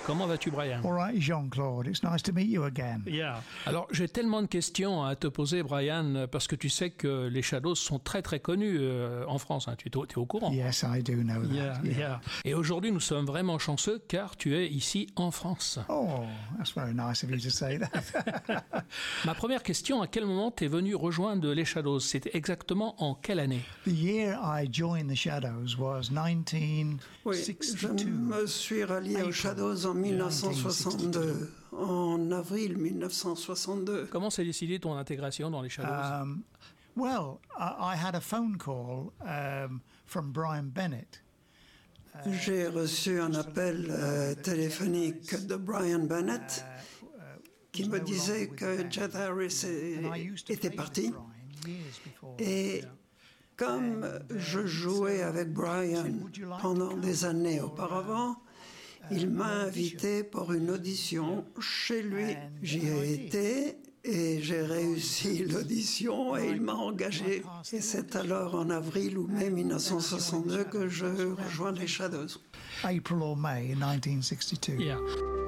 Comment vas-tu, Brian? All right, Jean-Claude, it's nice to meet you again. Yeah. Alors, j'ai tellement de questions à te poser, Brian, parce que tu sais que les Shadows sont très très connus en France. Hein. Tu es au courant? Yes, I do know that. Yeah. Et aujourd'hui, nous sommes vraiment chanceux car tu es ici en France. Oh, that's very nice of you to say that. Ma première question, à quel moment t'es venu rejoindre les Shadows? C'était exactement en quelle année? The year I joined the Shadows was 1962. Oui, je me suis rallié aux Shadows en 1962, en avril 1962. Comment s'est décidé ton intégration dans les Shadows? Well, I had a phone call from Brian Bennett. J'ai reçu un appel téléphonique de Brian Bennett qui me disait que Jet Harris était parti. Et comme je jouais avec Brian pendant des années auparavant, il m'a invité pour une audition chez lui. J'y ai été et j'ai réussi l'audition et il m'a engagé. Et c'est alors en avril ou mai 1962 que je rejoins les Shadows. April or May 1962. Yeah.